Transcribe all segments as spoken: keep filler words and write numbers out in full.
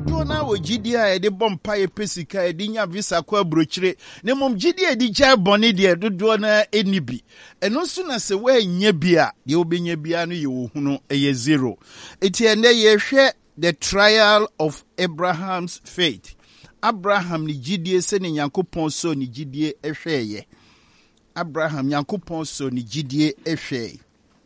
dodo na wo gidi a de bompa ye pesika e di nya visa kwa brochire ne mom gidi e di ja boni de dodo na enibi eno so na se wa nya bi a de obenya bia no ye ohunu eye zero eti ene ye hwe the trial of Abraham's faith. Abraham ni gidi se ne Nyankopon so ni gidi ehweye. Abraham Nyankopon so ni gidi ehweye.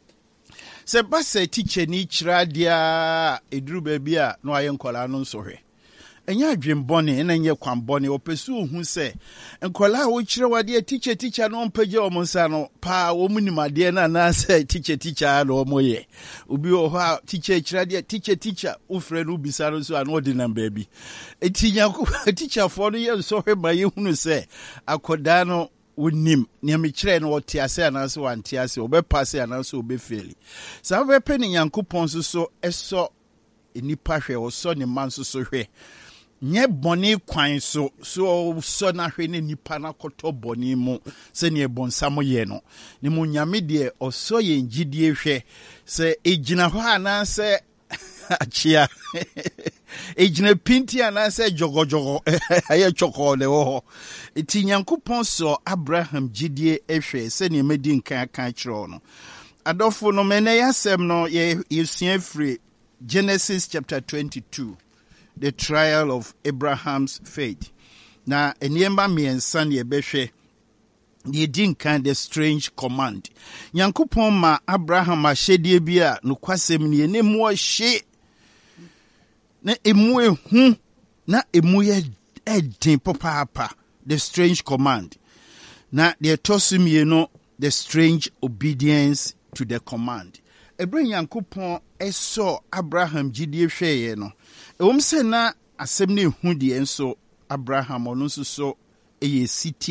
Se ba se teacher ni kira dia eduru ba bia no aye nkola no nso hwe enya adwembone na nye kwambone opesu ohu se nkola wo kire wade teacher teacher no mpaje o monsa no pa wo munimade na na se teacher teacher no moye obi o ha teacher kira dia teacher teacher ufre no bisa no so an odi number bi etinya ko teacher for no ye nso hwe ba ye hunu se akoda no wonim niam kire no wote ase anase wante ase obepase anase obefeli sa obepe ni Nyankopon so so eso enipa hwe wo so ne man so so hwe nye boni kwan so so so na hwe ne nipa na koto boni mu se ne bonsam ye no ne mu nyame de oso ye ngidie hwe se ejina ho anase achia ejina pinti anase jogojogo aye choko le ho eti Nyankopon so Abraham gidie ehwe se ne medi nkan kan kiro no adofo no mene yasem no ye yesua free Genesis chapter twenty-two, the trial of Abraham's faith. Na eniemba miensa ne behwe ye din kan the strange command. Nyankopon ma Abraham ahyedie bi a no kwasem ne ne mu hye na emu ehu na emu ye edin papa the strange command. Na the tosumie no the strange obedience to the command. Ebra Nyankopon eso Abraham gidie hweye no ewom se na asem ne hu de enso Abraham ono so so eye siti